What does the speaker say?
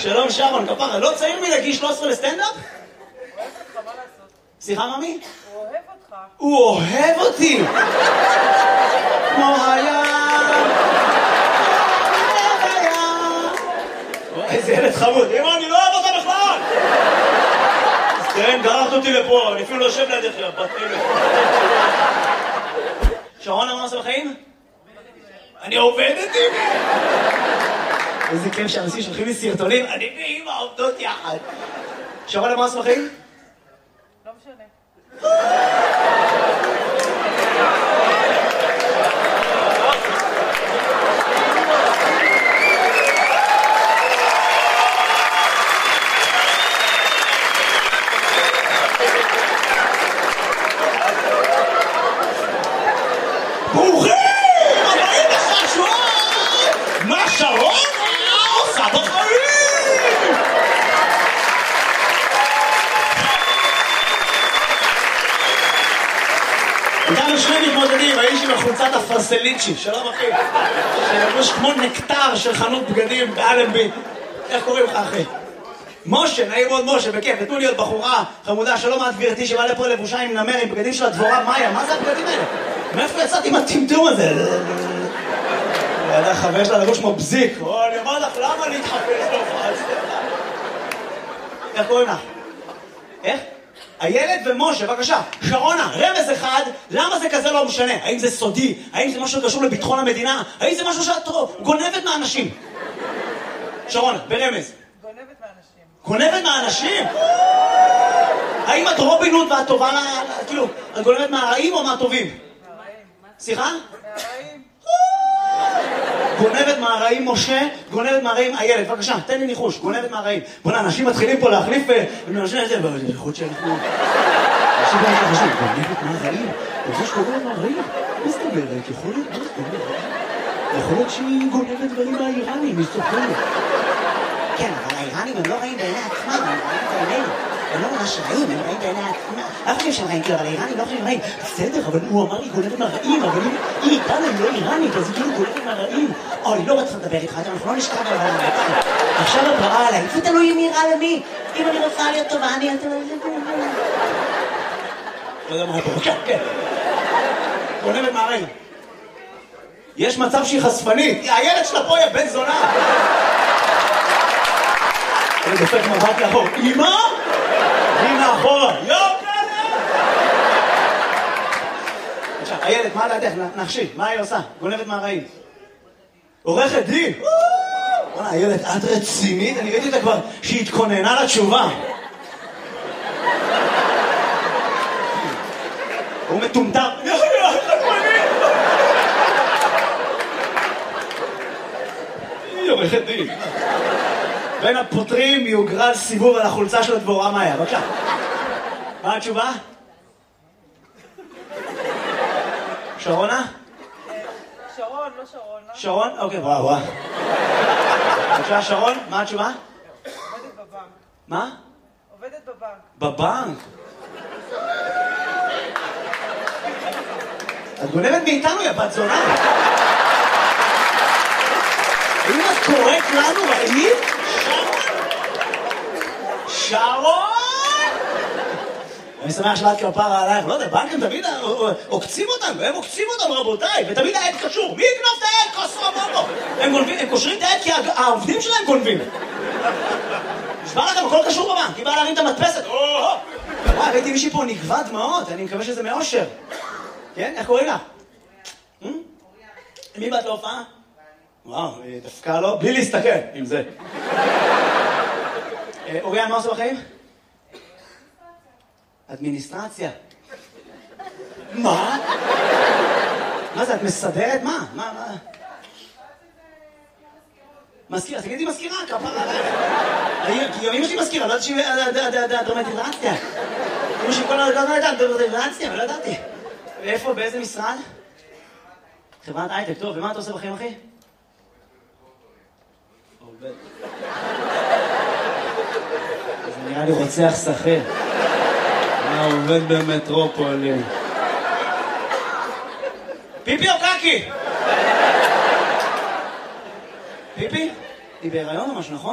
שלום שרון, כפרה, לא צעיר מלהגיש 13 לסטנדאפ? הוא אוהב אותך, מה לעשות? סליחה, ממי? הוא אוהב אותך. הוא אוהב אותי! כמו הים! איזה ילד חמוד. אמא, אני לא אוהב אותה בכלל! אז תראה, גררת אותי לפה, אני אפילו לא יושב לידך, בת אלף. שרון, מה עושה בחיים? אני עובדת עם... איזה כיף שאנשים שולחים לי סרטונים, אני ואמא עובדות יחד. שרון, מה עושה בחיים? לא משנה. ברוכים! הבאים לחשוב! מה שרון עושה בחיים? איתנו שני מתמודדים, האיש עם החולצת הפרסליצ'י, שלום אחי, שלבוש כמו נקטר של חנות בגדים באלנבי. איך קוראים לך אחי? משה, נעים מאוד משה, בכיף, נתנו לי עוד בחורה חמודה, שלום את גברתי שבאה לפה לבושה עם נמר, עם בגדים של הדבורה מאיה, מה זה הבגדים האלה? מאיפה יצאתי עם הטמטום הזה? ידע חבר שלה לבוש כמו בזיק, אני אומר לך, למה להתחפש להופעה? איך קוראים לך? איך? הילד ומשה, בבקשה, שרונה, רמז אחד, למה זה כזה לא משנה? האם זה סודי? האם זה משהו שקשור לביטחון המדינה? האם זה משהו שאת גונבת מהאנשים? שרונה, ברמז. גונבת מאנשים. גונבת מהאנשים? האם את רובין הוד ואת טובה כאילו, את גונבת מהרעים או מהטובים? מהרעים. סליחה? מהרעים. גונבת מהרעים משה, גונבת מהרעים הילד, בבקשה, תן לי ניחוש, גונבת מהרעים. בוא'נה, אנשים מתחילים פה להחליף ונאנשים את זה, יכול להיות שאנחנו... אנשים באמת חשוב, גונבת מהרעים? יש גונבת מהרעים? מה זאת אומרת? יכול להיות שהיא גונבת דברים מהאיראנים, היא סופרת. כן, אבל האיראנים הם לא רעים בעיני עצמם, הם רעים בעינינו. הם לא ממש רעים, הם רעים בעיני עצמם. אף חושב שהם רעים, כאילו, אבל האיראנים לא חושבים רעים. בסדר, אבל הוא אמר לי גונבת מהרעים, אבל היא איתנו, היא לא איראנית, אז היא כאילו גונבת מהרעים. אני לא רוצה לדבר איתך, אנחנו לא נשכב על העולם. עכשיו את רעה עליי, איפה תלוי אם נראה למי? אם אני רוצה להיות טובה, אני... לא יודע מה פה, כן. גונבת מהרעים. יש מצב שהיא חשפנית. הילד שלה פה היא בן זונה. אני דופק מבט לאחור. אמא? הנה אחורה. עכשיו, הילד, מה לידך? נחשי, מה היא עושה? גונבת מהרעים. עורכת דין. וואלה, הילד, את רצינית? אני ראיתי אותה כבר שהיא התכוננה לתשובה. הוא מטומטם. היא עורכת דין. בין הפותרים יוגרל סיבוב על החולצה של הדבורה מאיה. בבקשה. מה התשובה? שרונה? שרון, לא שרון. שרון? אוקיי, וואו. בבקשה, שרון, מה התשובה? עובדת בבנק. מה? עובדת בבנק. בבנק? את גונבת מאיתנו, יא בת זונה. האם את קוראת לנו רעים? שרון? אני שמח שלאת כפרה עלייך, לא יודע, בנקים תמיד עוקצים אותנו, הם עוקצים אותנו רבותיי, ותמיד העד קשור, מי יקנוף את העד? כוסו בובו. הם קושרים את העד כי העובדים שלהם גונבים. נשבר לכם, הכל קשור בבנק, היא באה להרים את המדפסת, וואי, ראיתי מישהי פה נגבה דמעות, אני מקווה שזה מאושר. כן? איך קוראים לה? מי באת להופעה? וואו, דווקא לא, בלי להסתכל עם זה. אוריאן, מה עושה בחיים? אדמיניסטרציה. מה? מה זה, את מסדרת? מה? מזכירה, תגידי מזכירה, כפרה עליך. אמא שלי מזכירה, לא יודעת שהיא דרמטיזציה. אמא שלי כל הזמן לא יודעת דרמטיזציה, אבל לא ידעתי. ואיפה, באיזה משרד? חברת הייטק, טוב, ומה אתה עושה בחיים, אחי? עובד. זה נראה לי רוצח שכיר. עובד במטרופולין. פיפי או קקי? פיפי? היא בהיריון או משהו, נכון?